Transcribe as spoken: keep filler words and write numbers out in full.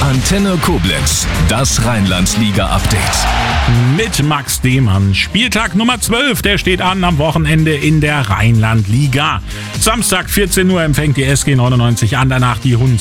Antenne Koblenz, das Rheinland-Liga-Update. Mit Max Demann. Spieltag Nummer zwölf, der steht an am Wochenende in der Rheinland-Liga. Samstag vierzehn Uhr empfängt die S G neunundneunzig an, danach die Hunds